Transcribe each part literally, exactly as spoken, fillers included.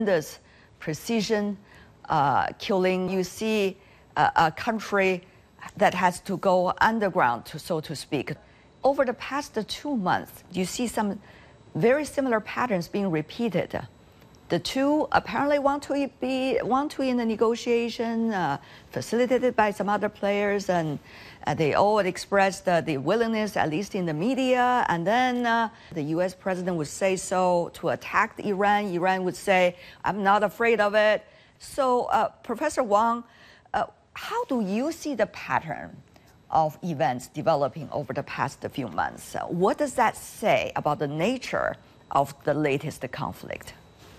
This precision uh, killing, you see a, a country that has to go underground, to, so to speak. Over the past two months, you see some very similar patterns being repeated. The two apparently want to be want to in the negotiation, uh, facilitated by some other players, and uh, they all expressed uh, the willingness, at least in the media. And then uh, the U S president would say so to attack Iran. Iran would say, "I'm not afraid of it." So, uh, Professor Wang, uh, how do you see the pattern of events developing over the past few months? Uh, what does that say about the nature of the latest conflict?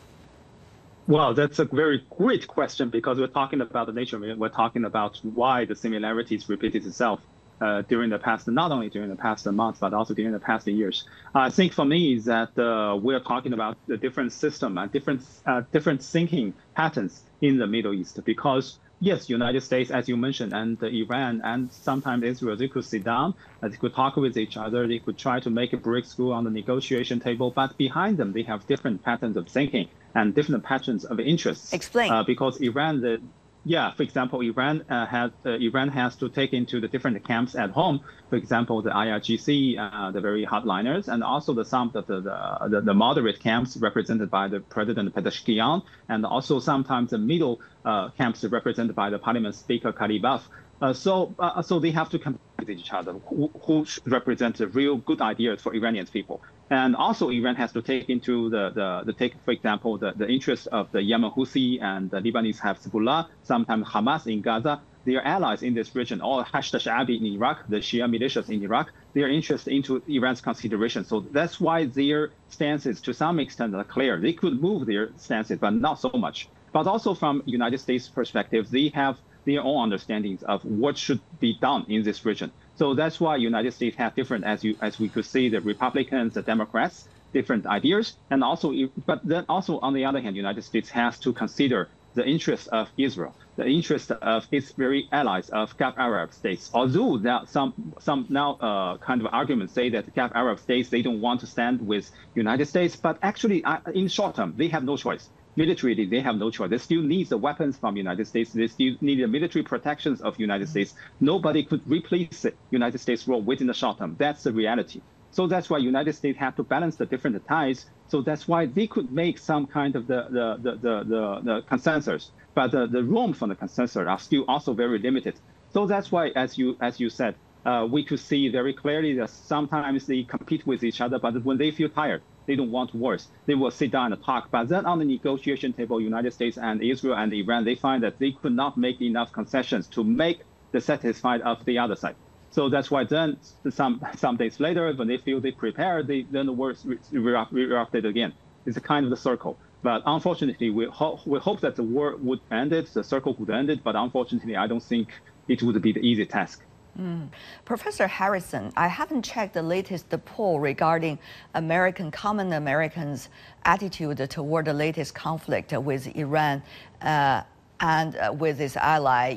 Well, that's a very great question, because we're talking about the nature of it. We're talking about why the similarities repeated itself uh, during the past, not only during the past months, but also during the past years. I think for me is that uh, we're talking about the different system and different uh, different thinking patterns in the Middle East, because yes, United States, as you mentioned, and uh, Iran and sometimes Israel, they could sit down, uh, they could talk with each other, they could try to make a breakthrough on the negotiation table, but behind them, they have different patterns of thinking and different patterns of interests. Explain. Uh, because Iran, the, yeah, for example, Iran uh, has uh, Iran has to take into the different camps at home. For example, the I R G C, uh, the very hardliners, and also the some of the the, the, the moderate camps represented by the President Pezeshkian, and also sometimes the middle uh, camps represented by the Parliament Speaker Karibaf. Uh, so, uh, so they have to compete with each other. Who, who represents the real good ideas for Iranian people? And also, Iran has to take into the, the, the take, for example, the, the interest of the Yemen Houthi and the Lebanese Hezbollah, sometimes Hamas in Gaza. They are allies in this region, or Hashd al-Sha'abi in Iraq, the Shia militias in Iraq. They are interested into Iran's consideration. So that's why their stances, to some extent, are clear. They could move their stances, but not so much. But also from United States perspective, they have their own understandings of what should be done in this region. So that's why United States have different, as you as we could see, the Republicans, the Democrats, different ideas, and also, but then also on the other hand, United States has to consider the interests of Israel, the interest of its very allies of Gulf Arab states. Although now some some now uh, kind of arguments say that Gulf Arab states, they don't want to stand with United States, but actually uh, in short term they have no choice. Militarily, they have no choice. They still need the weapons from United States. They still need the military protections of United States. Nobody could replace the United States role within the short term. That's the reality. So that's why United States have to balance the different ties. So that's why they could make some kind of the the the the, the, the consensus. But the, the room for the consensus are still also very limited. So that's why, as you as you said, uh, we could see very clearly that sometimes they compete with each other, but when they feel tired, they don't want wars. They will sit down and talk. But then on the negotiation table, United States and Israel and Iran, they find that they could not make enough concessions to make the satisfied of the other side. So that's why then some some days later, when they feel they prepare, they then the wars erupted again. It's a kind of the circle. But unfortunately, we, ho we hope that the war would end it, the circle would end it. But unfortunately, I don't think it would be the easy task. Mm. Professor Harrison, I haven't checked the latest poll regarding American, common Americans' attitude toward the latest conflict with Iran uh, and uh, with its ally,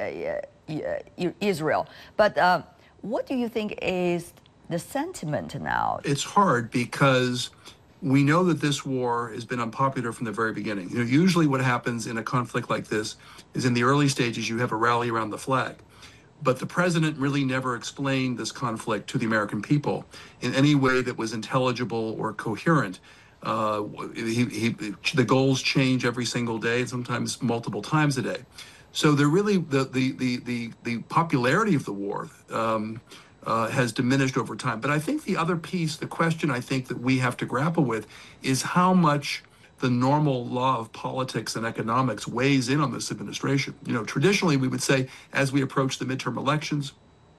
uh, uh, Israel. But uh, what do you think is the sentiment now? It's hard because we know that this war has been unpopular from the very beginning. You know, usually what happens in a conflict like this is in the early stages, you have a rally around the flag. But the president really never explained this conflict to the American people in any way that was intelligible or coherent. Uh, he, he, the goals change every single day, and sometimes multiple times a day. So they're really the the the the, the popularity of the war um, uh, has diminished over time. But I think the other piece, the question I think that we have to grapple with, is how much the normal law of politics and economics weighs in on this administration. You know, traditionally we would say, as we approach the midterm elections,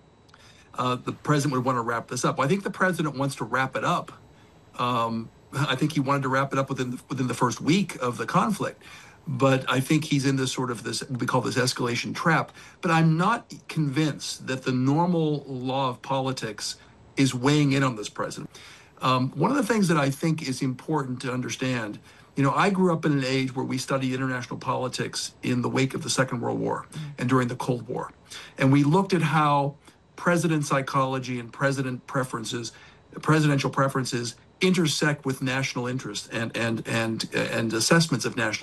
uh, the president would want to wrap this up. I think the president wants to wrap it up. Um, I think he wanted to wrap it up within the, within the first week of the conflict. But I think he's in this sort of this, what we call this escalation trap. But I'm not convinced that the normal law of politics is weighing in on this president. Um, one of the things that I think is important to understand, you know, I grew up in an age where we studied international politics in the wake of the Second World War and during the Cold War. And we looked at how president psychology and president preferences, presidential preferences intersect with national interest and and and and assessments of national